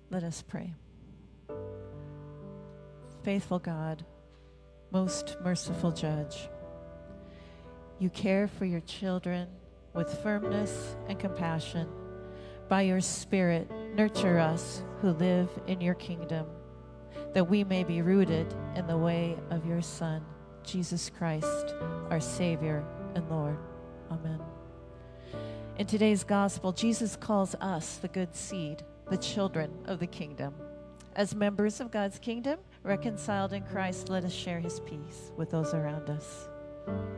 Let us pray. Faithful God, most merciful Judge, you care for your children with firmness and compassion. By your Spirit, nurture us who live in your kingdom, that we may be rooted in the way of your Son, Jesus Christ, our Savior and Lord. Amen. In today's gospel, Jesus calls us the good seed, the children of the kingdom. As members of God's kingdom, reconciled in Christ, let us share his peace with those around us.